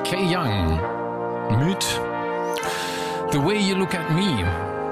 Kay Young mit The Way You Look at Me.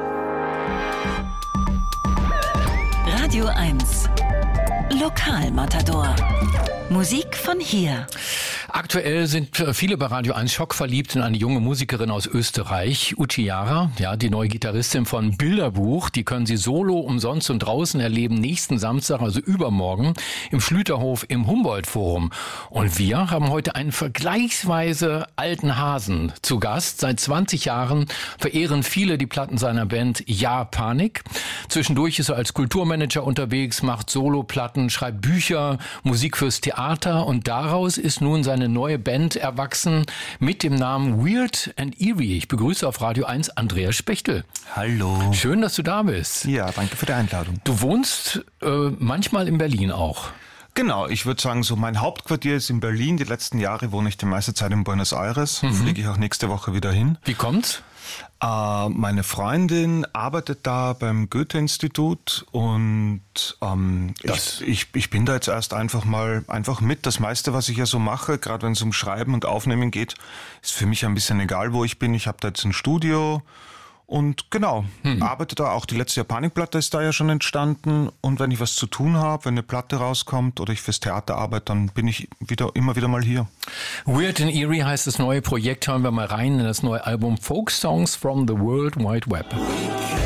Radio 1 Lokalmatador. Musik von hier. Aktuell sind viele bei Radio 1 schockverliebt in eine junge Musikerin aus Österreich, Uchiara, ja, die neue Gitarristin von Bilderbuch. Die können Sie solo umsonst und draußen erleben nächsten Samstag, also übermorgen, im Schlüterhof im Humboldt-Forum. Und wir haben heute einen vergleichsweise alten Hasen zu Gast. Seit 20 Jahren verehren viele die Platten seiner Band Ja Panik. Zwischendurch ist er als Kulturmanager unterwegs, macht Soloplatten, schreibt Bücher, Musik fürs Theater und daraus ist nun seine neue Band erwachsen mit dem Namen Weird and Eerie. Ich begrüße auf Radio 1 Andreas Spechtel. Hallo. Schön, dass du da bist. Ja, danke für die Einladung. Du wohnst manchmal in Berlin auch. Genau, ich würde sagen, so mein Hauptquartier ist in Berlin. Die letzten Jahre wohne ich die meiste Zeit in Buenos Aires. Fliege ich auch nächste Woche wieder hin. Wie kommt's? Meine Freundin arbeitet da beim Goethe-Institut und ich bin da jetzt erst einfach mit. Das meiste, was ich ja so mache, gerade wenn es um Schreiben und Aufnehmen geht, ist für mich ein bisschen egal, wo ich bin. Ich habe da jetzt ein Studio und genau, arbeite da auch. Die letzte Ja Panik-Platte ist da ja schon entstanden und wenn ich was zu tun habe, wenn eine Platte rauskommt oder ich fürs Theater arbeite, dann bin ich immer wieder mal hier. Weird and Eerie heißt das neue Projekt. Hören wir mal rein in das neue Album Folk Songs from the World Wide Web.